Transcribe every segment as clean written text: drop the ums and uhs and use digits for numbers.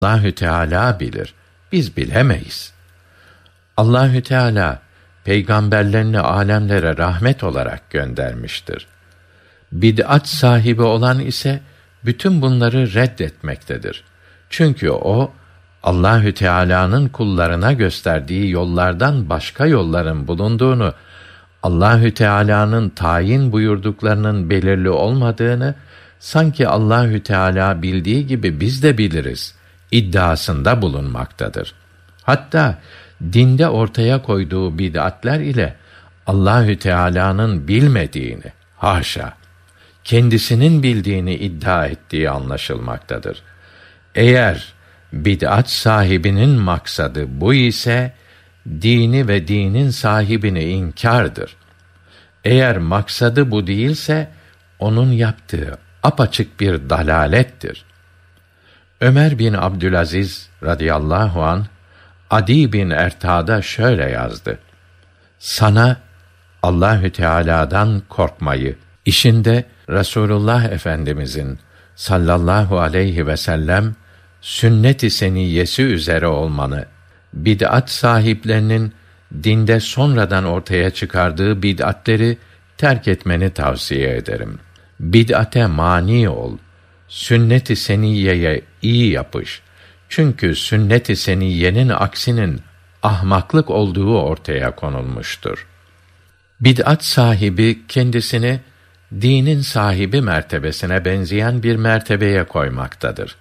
Allahü Teala bilir. Biz bilemeyiz. Allahü Teala peygamberlerini alemlere rahmet olarak göndermiştir. Bid'at sahibi olan ise bütün bunları reddetmektedir. Çünkü o Allahü Teala'nın kullarına gösterdiği yollardan başka yolların bulunduğunu, Allahü Teala'nın tayin buyurduklarının belirli olmadığını, sanki Allahü Teala bildiği gibi biz de biliriz iddiasında bulunmaktadır. Hatta dinde ortaya koyduğu bid'atler ile Allahü Teala'nın bilmediğini, haşa, kendisinin bildiğini iddia ettiği anlaşılmaktadır. Eğer bid'at sahibinin maksadı bu ise dini ve dinin sahibini inkârdır. Eğer maksadı bu değilse onun yaptığı apaçık bir dalalettir. Ömer bin Abdülaziz radıyallahu anh Adi bin Erta'da şöyle yazdı: Sana Allahü Teala'dan korkmayı, işinde Resulullah Efendimizin sallallahu aleyhi ve sellem sünnet-i seniyyesi üzere olmanı, bid'at sahiplerinin dinde sonradan ortaya çıkardığı bid'atleri terk etmeni tavsiye ederim. Bid'ate mani ol. Sünnet-i seniyyeye iyi yapış. Çünkü sünnet-i seniyyenin aksinin ahmaklık olduğu ortaya konulmuştur. Bid'at sahibi kendisini dinin sahibi mertebesine benzeyen bir mertebeye koymaktadır.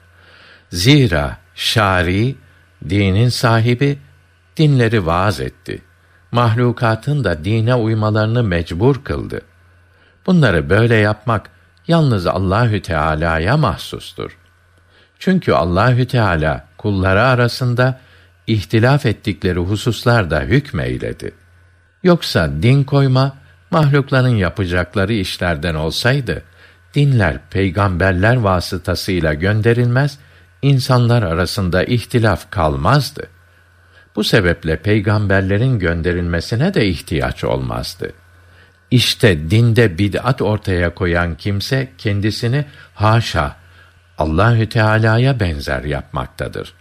Zira şari, dinin sahibi, dinleri vaaz etti. Mahlukatın da dine uymalarını mecbur kıldı. Bunları böyle yapmak yalnız Allahü Teala'ya mahsustur. Çünkü Allahü Teala kulları arasında ihtilaf ettikleri hususlarda hükmeyledi. Yoksa din koyma mahlukların yapacakları işlerden olsaydı, dinler peygamberler vasıtasıyla gönderilmez, insanlar arasında ihtilaf kalmazdı. Bu sebeple peygamberlerin gönderilmesine de ihtiyaç olmazdı. İşte dinde bid'at ortaya koyan kimse kendisini haşa Allahü Teala'ya benzer yapmaktadır.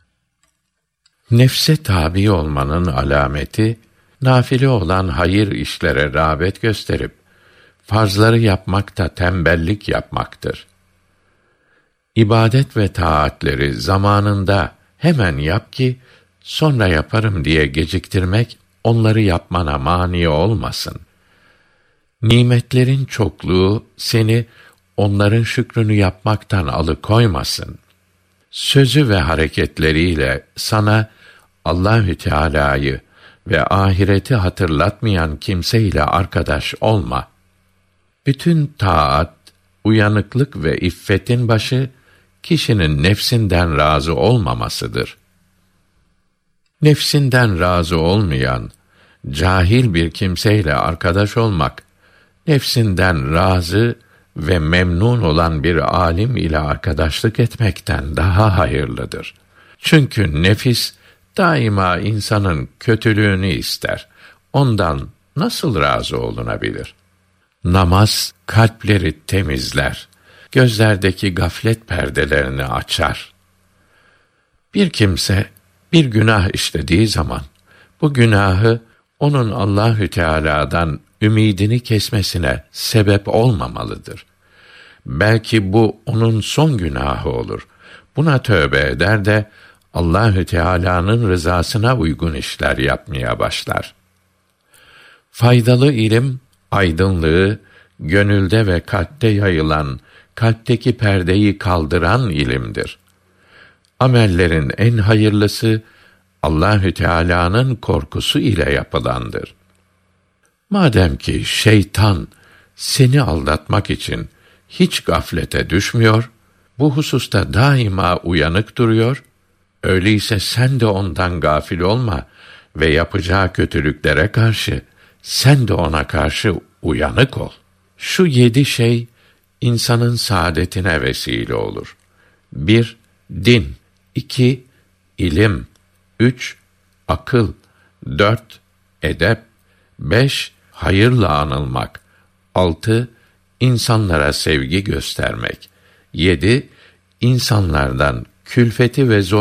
Nefse tabi olmanın alameti, nafile olan hayır işlere rağbet gösterip farzları yapmakta tembellik yapmaktır. İbadet ve taatleri zamanında hemen yap ki sonra yaparım diye geciktirmek onları yapmana mani olmasın. Nimetlerin çokluğu seni onların şükrünü yapmaktan alıkoymasın. Sözü ve hareketleriyle sana Allahü Teala'yı ve ahireti hatırlatmayan kimseyle arkadaş olma. Bütün taat, uyanıklık ve iffetin başı kişinin nefsinden razı olmamasıdır. Nefsinden razı olmayan, cahil bir kimseyle arkadaş olmak, nefsinden razı ve memnun olan bir alim ile arkadaşlık etmekten daha hayırlıdır. Çünkü nefis daima insanın kötülüğünü ister. Ondan nasıl razı olunabilir? Namaz kalpleri temizler, gözlerdeki gaflet perdelerini açar. Bir kimse bir günah işlediği zaman bu günahı onun Allahü Teala'dan ümidini kesmesine sebep olmamalıdır. Belki bu onun son günahı olur. Buna tövbe eder de Allahü Teala'nın rızasına uygun işler yapmaya başlar. Faydalı ilim, aydınlığı, gönülde ve kalpte yayılan, kalpteki perdeyi kaldıran ilimdir. Amellerin en hayırlısı, Allahü Teala'nın korkusu ile yapılandır. Madem ki şeytan seni aldatmak için hiç gaflete düşmüyor, bu hususta daima uyanık duruyor, öyleyse sen de ondan gafil olma ve yapacağı kötülüklere karşı sen de ona karşı uyanık ol. Şu 7 şey insanın saadetine vesile olur. 1. Din. 2. İlim. 3. Akıl. 4. Edep. 5. Hayırla anılmak. 6. İnsanlara sevgi göstermek. 7. İnsanlardan külfeti ve